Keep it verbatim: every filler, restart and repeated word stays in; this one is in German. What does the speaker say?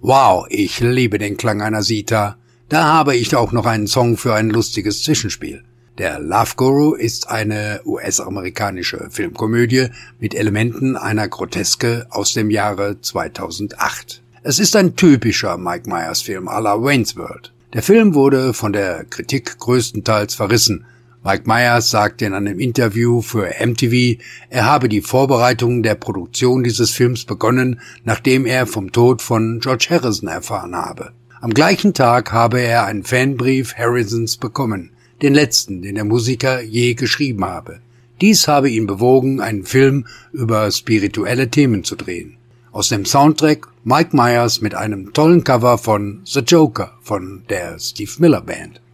Wow, ich liebe den Klang einer Sitar. Da habe ich auch noch einen Song für ein lustiges Zwischenspiel. Der Love Guru ist eine U S-amerikanische Filmkomödie mit Elementen einer Groteske aus dem Jahre zweitausendacht. Es ist ein typischer Mike Myers Film à la Wayne's World. Der Film wurde von der Kritik größtenteils verrissen. Mike Myers sagte in einem Interview für M T V, er habe die Vorbereitungen der Produktion dieses Films begonnen, nachdem er vom Tod von George Harrison erfahren habe. Am gleichen Tag habe er einen Fanbrief Harrisons bekommen, den letzten, den der Musiker je geschrieben habe. Dies habe ihn bewogen, einen Film über spirituelle Themen zu drehen. Aus dem Soundtrack Mike Myers mit einem tollen Cover von The Joker von der Steve Miller Band.